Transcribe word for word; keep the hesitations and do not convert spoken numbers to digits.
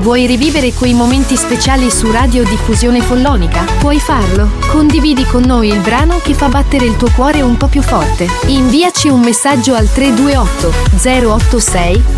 Vuoi rivivere quei momenti speciali su Radiodiffusione Follonica? Puoi farlo. Condividi con noi il brano che fa battere il tuo cuore un po' più forte. Inviaci un messaggio al tre due otto zero otto sei